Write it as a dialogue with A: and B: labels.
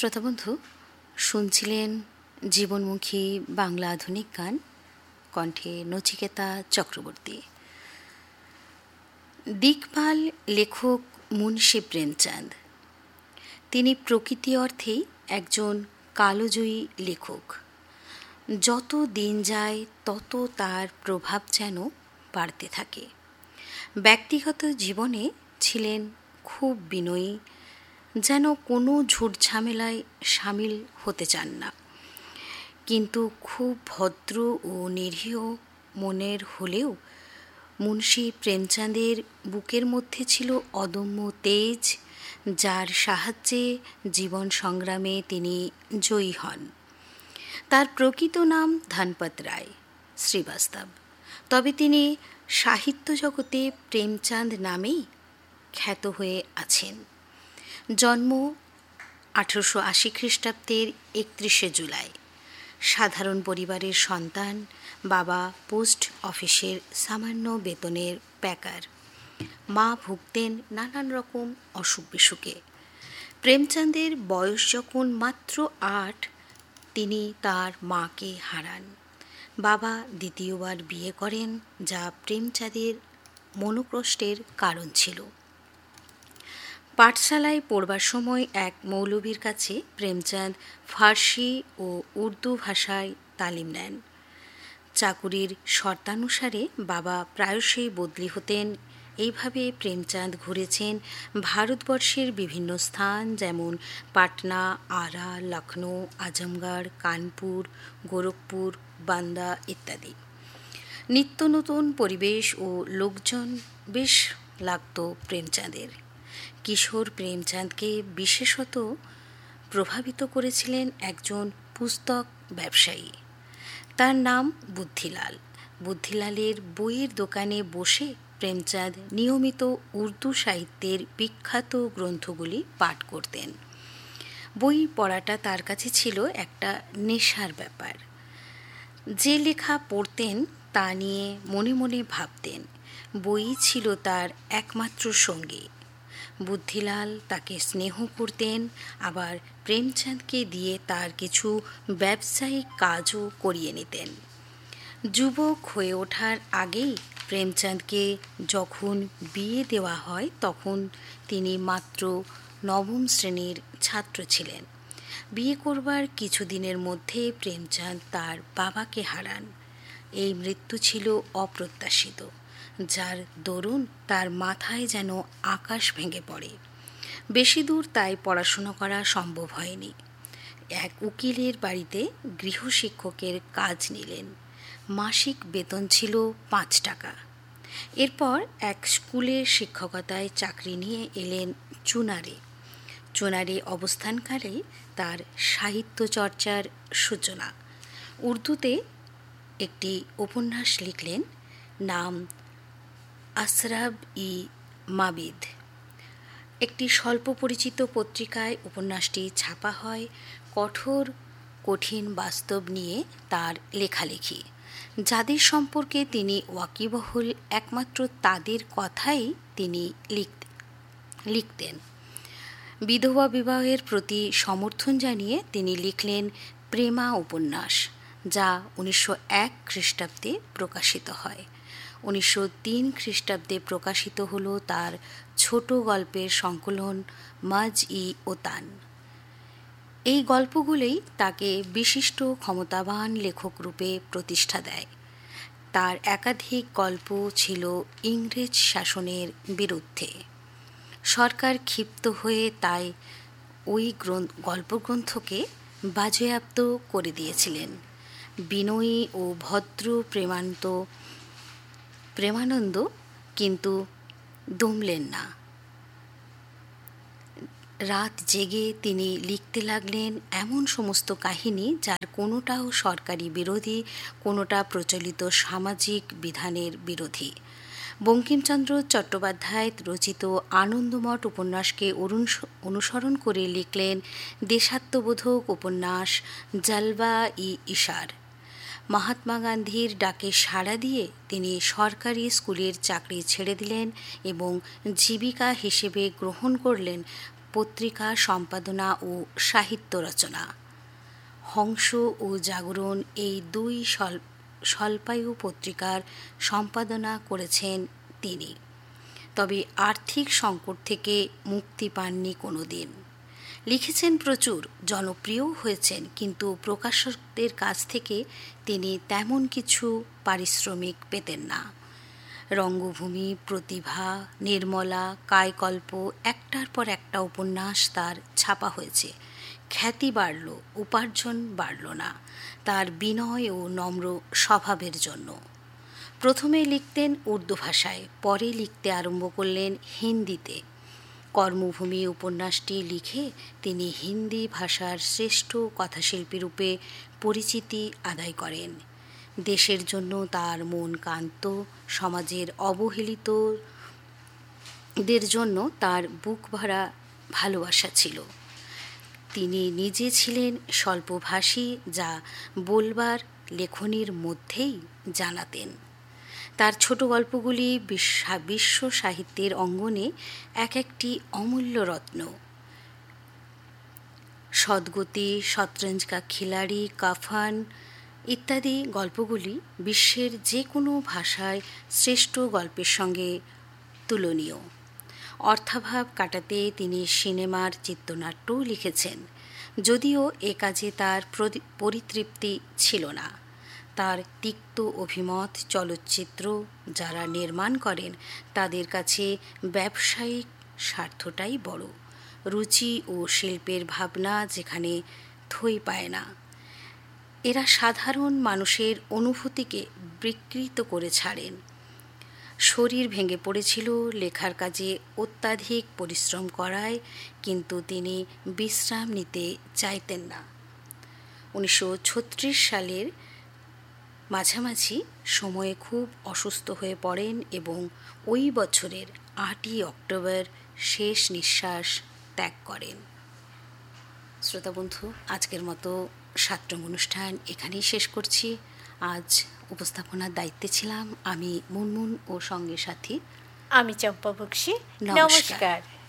A: শ্রোতাবন্ধু, শুনছিলেন জীবনমুখী বাংলা আধুনিক গান, কণ্ঠে নচিকেতা চক্রবর্তী। দিকপাল লেখক মুন্সী প্রেমচাঁদ। তিনি প্রকৃতি অর্থেই একজন কালজয়ী লেখক। যত দিন যায় তত তার প্রভাব যেন বাড়তে থাকে। ব্যক্তিগত জীবনে ছিলেন খুব বিনয়ী, যেন কোনো ঝুটঝামেলায় সামিল হতে চান না, কিন্তু খুব ভদ্র ও নিরীহ মনের হলেও মুন্সী প্রেমচাঁদের বুকের মধ্যে ছিল অদম্য তেজ, যার সাহায্যে জীবন সংগ্রামে তিনি জয়ী হন। তার প্রকৃত নাম ধনপত রায় শ্রীবাস্তব, তবে তিনি সাহিত্য জগতে প্রেমচাঁদ নামেই খ্যাত হয়ে আছেন। জন্ম 1880 খ্রিস্টাব্দের 31শে জুলাই। সাধারণ পরিবারের সন্তান। বাবা পোস্ট অফিসের সামান্য বেতনের প্যাকার। মা ভুগতেন নানান রকম অসুখ বিসুখে। প্রেমচাঁদের বয়স যখন মাত্র 8, তিনি তার মাকে হারান। বাবা দ্বিতীয়বার বিয়ে করেন, যা প্রেমচাঁদের মনোকষ্টের কারণ ছিল। পাঠশালায় পড়বার সময় এক মৌলবীর কাছে প্রেমচাঁদ ফার্সি ও উর্দু ভাষায় তালিম নেন। চাকুরির শর্তানুসারে বাবা প্রায়শই বদলি হতেন। এইভাবে প্রেমচাঁদ ঘুরেছেন ভারতবর্ষের বিভিন্ন স্থান, যেমন পাটনা, আরা, লখনৌ, আজমগড়, কানপুর, গোরখপুর, বান্দা ইত্যাদি। নিত্য নতুন পরিবেশ ও লোকজন বেশ লাগত প্রেমচাঁদের। কিশোর প্রেমচাঁদকে বিশেষত প্রভাবিত করেছিলেন একজন পুস্তক ব্যবসায়ী। তার নাম বুদ্ধিলাল। বুদ্ধিলালের বইয়ের দোকানে বসে প্রেমচাঁদ নিয়মিত উর্দু সাহিত্যের বিখ্যাত গ্রন্থগুলি পাঠ করতেন। বই পড়াটা তার কাছে ছিল একটা নেশার ব্যাপার। যে লেখা পড়তেন তা নিয়ে মনে মনে ভাবতেন। বই ছিল তার একমাত্র সঙ্গী। বুদ্ধিলাল তাকে স্নেহ করতেন, আবার প্রেমচাঁদকে দিয়ে তার কিছু ব্যবসায়িক কাজও করিয়ে নিতেন। যুবক হয়ে ওঠার আগেই প্রেমচাঁদকে যখন বিয়ে দেওয়া হয়, তখন তিনি মাত্র 9ম শ্রেণীর ছাত্র ছিলেন। বিয়ে করবার কিছুদিনের মধ্যে প্রেমচাঁদ তার বাবাকে হারান। এই মৃত্যু ছিল অপ্রত্যাশিত, যার দরুন তার মাথায় যেন আকাশ ভেঙে পড়ে। বেশি দূর তাই পড়াশুনো করা সম্ভব হয়নি। এক উকিলের বাড়িতে গৃহশিক্ষকের কাজ নিলেন। মাসিক বেতন ছিল 5 টাকা। এরপর এক স্কুলে শিক্ষকতায় চাকরি নিয়ে এলেন চুনারে। চুনারে অবস্থানকালে তার সাহিত্য চর্চার সূচনা। উর্দুতে একটি উপন্যাস লিখলেন, নাম আসরাব-ই মাবিদ। একটি স্বল্প পরিচিত পত্রিকায় উপন্যাসটি ছাপা হয়। কঠিন বাস্তব নিয়ে তার লেখালেখি। যাদের সম্পর্কে তিনি ওয়াকিবহুল, একমাত্র তাদের কথাই তিনি লিখতেন। বিধবা বিবাহের প্রতি সমর্থন জানিয়ে তিনি লিখলেন প্রেমা উপন্যাস, যা 1901 খ্রিস্টাব্দে প্রকাশিত হয়। 1903 খ্রিস্টাব্দে প্রকাশিত হল তার ছোট গল্পের সংকলন মাজ-ই-ওতান। এই গল্পগুলোই তাকে বিশিষ্ট ক্ষমতাবান লেখক রূপে প্রতিষ্ঠা দেয়। তার একাধিক গল্প ছিল ইংরেজ শাসনের বিরুদ্ধে। সরকার ক্ষিপ্ত হয়ে তাই ওই গল্পগ্রন্থকে বাজেয়াপ্ত করে দিয়েছিলেন। বিনয়ী ও ভদ্র প্রেমানন্দ কিন্তু দমলেন না। রাত জেগে তিনি লিখতে লাগলেন এমন সমস্ত কাহিনী, যার কোনোটাও সরকারি বিরোধী, কোনোটা প্রচলিত সামাজিক বিধানের বিরোধী। বঙ্কিমচন্দ্র চট্টোপাধ্যায় রচিত আনন্দমঠ উপন্যাসকে অনুসরণ করে লিখলেন দেশাত্মবোধক উপন্যাস জলওয়া-ই-ইশার। মহাত্মা গান্ধীর ডাকে সাড়া দিয়ে তিনি সরকারি স্কুলের চাকরি ছেড়ে দিলেন এবং জীবিকা হিসেবে গ্রহণ করলেন পত্রিকা সম্পাদনা ও সাহিত্য রচনা। হংস ও জাগরণ এই দুই স্বল্পায়ু পত্রিকার সম্পাদনা করেছেন তিনি। তবে আর্থিক সংকট থেকে মুক্তি পাননি কোনো দিন। লিখেছেন প্রচুর, জনপ্রিয়ও হয়েছেন, কিন্তু প্রকাশকদের কাছ থেকে তিনি তেমন কিছু পারিশ্রমিক পেতেন না। রঙ্গভূমি, প্রতিভা, নির্মলা, কায়কল্প, একটার পর একটা উপন্যাস তার ছাপা হয়েছে। খ্যাতি বাড়ল, উপার্জন বাড়ল না, তার বিনয় ও নম্র স্বভাবের জন্য। প্রথমে লিখতেন উর্দু ভাষায়, পরে লিখতে আরম্ভ করলেন হিন্দিতে। কর্মভূমি উপন্যাসটি লিখে তিনি হিন্দি ভাষার শ্রেষ্ঠ কথাশিল্পী রূপে পরিচিতি আদায় করেন। দেশের জন্য তার মন কান্ত, সমাজের অবহেলিতদের জন্য তার বুক ভরা ভালোবাসা ছিল। তিনি নিজে ছিলেন স্বল্পভাষী, যা বলবার লেখনীর মধ্যেই জানাতেন। তার ছোট গল্পগুলি বিশ্ব সাহিত্যের অঙ্গনে এক একটি অমূল্য রত্ন। সদগতি, শতরঞ্জ কা খিলাড়ি, কাফান ইত্যাদি গল্পগুলি বিশ্বের যে কোনো ভাষায় শ্রেষ্ঠ গল্পের সঙ্গে তুলনীয়। অর্থাভাব কাটাতে তিনি সিনেমার চিত্রনাট্যও লিখেছেন, যদিও এ কাজে তার পরিতৃপ্তি ছিল না। তার তিক্ত অভিমত, চলচ্চিত্র যারা নির্মাণ করেন তাদের কাছে ব্যবসায়িক স্বার্থটাই বড়, রুচি ও শিল্পের ভাবনা যেখানে থই পায় না। এরা সাধারণ মানুষের অনুভূতিকে বিকৃত করে ছাড়েন। শরীর ভেঙে পড়েছিল লেখার কাজে অত্যাধিক পরিশ্রম করায়, কিন্তু তিনি বিশ্রাম নিতে চাইতেন না। 1936 সালের মাঝামাঝি সময়ে খুব অসুস্থ হয়ে পড়েন এবং ওই বছরের 8ই অক্টোবর শেষ নিঃশ্বাস ত্যাগ করেন। শ্রোতা বন্ধু, আজকের মতো 7 রং অনুষ্ঠান এখানেই শেষ করছি। আজ উপস্থাপনার দায়িত্বে ছিলাম আমি মুনমুন ও সঙ্গে সাথী
B: আমি চম্পা বক্সী। নমস্কার।